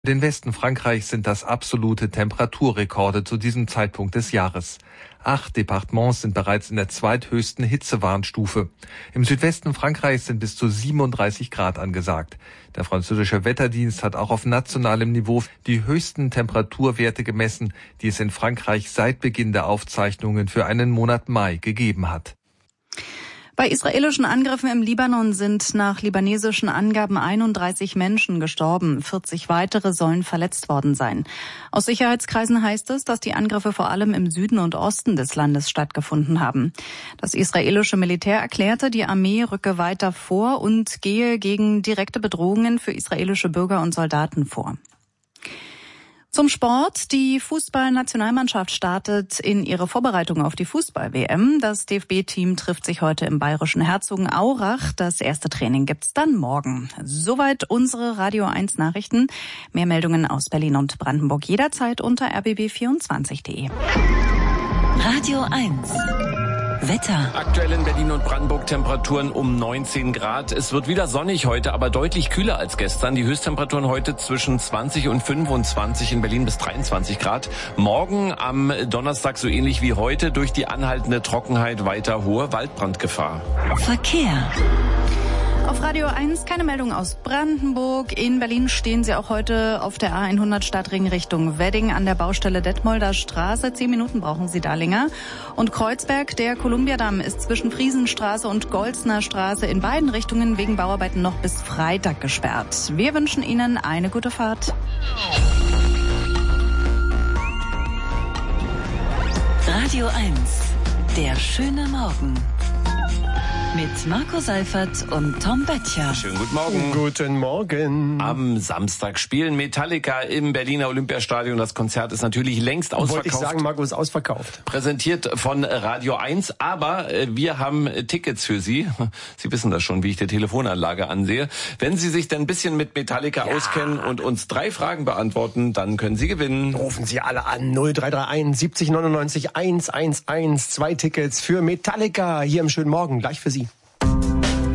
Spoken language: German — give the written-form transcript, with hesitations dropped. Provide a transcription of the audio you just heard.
Den Westen Frankreichs sind das absolute Temperaturrekorde zu diesem Zeitpunkt des Jahres. 8 Departements sind bereits in der zweithöchsten Hitzewarnstufe. Im Südwesten Frankreichs sind bis zu 37 Grad angesagt. Der französische Wetterdienst hat auch auf nationalem Niveau die höchsten Temperaturwerte gemessen, die es in Frankreich seit Beginn der Aufzeichnungen für einen Monat Mai gegeben hat. Bei israelischen Angriffen im Libanon sind nach libanesischen Angaben 31 Menschen gestorben. 40 weitere sollen verletzt worden sein. Aus Sicherheitskreisen heißt es, dass die Angriffe vor allem im Süden und Osten des Landes stattgefunden haben. Das israelische Militär erklärte, die Armee rücke weiter vor und gehe gegen direkte Bedrohungen für israelische Bürger und Soldaten vor. Zum Sport. Die Fußballnationalmannschaft startet in ihre Vorbereitung auf die Fußball-WM. Das DFB-Team trifft sich heute im bayerischen Herzogenaurach. Das erste Training gibt's dann morgen. Soweit unsere Radio 1 Nachrichten. Mehr Meldungen aus Berlin und Brandenburg jederzeit unter rbb24.de. Radio 1. Wetter. Aktuell in Berlin und Brandenburg Temperaturen um 19 Grad. Es wird wieder sonnig heute, aber deutlich kühler als gestern. Die Höchsttemperaturen heute zwischen 20 und 25, in Berlin bis 23 Grad. Morgen am Donnerstag so ähnlich wie heute, durch die anhaltende Trockenheit weiter hohe Waldbrandgefahr. Verkehr. Auf Radio 1 keine Meldung aus Brandenburg. In Berlin stehen Sie auch heute auf der A100 Stadtring Richtung Wedding an der Baustelle Detmolder Straße. 10 Minuten brauchen Sie da länger. Und Kreuzberg, der Kolumbiadamm, ist zwischen Friesenstraße und Golzner Straße in beiden Richtungen wegen Bauarbeiten noch bis Freitag gesperrt. Wir wünschen Ihnen eine gute Fahrt. Radio 1, der schöne Morgen. Mit Marco Seifert und Tom Böttcher. Schönen guten Morgen. Guten Morgen. Am Samstag spielen Metallica im Berliner Olympiastadion. Das Konzert ist natürlich längst ausverkauft. Wollte ich sagen, Marco, ist ausverkauft. Präsentiert von Radio 1. Aber wir haben Tickets für Sie. Sie wissen das schon, wie ich die Telefonanlage ansehe. Wenn Sie sich denn ein bisschen mit Metallica auskennen und uns 3 Fragen beantworten, dann können Sie gewinnen. Rufen Sie alle an. 0331 70 99 111. 2 Tickets für Metallica hier im schönen Morgen. Gleich für Sie.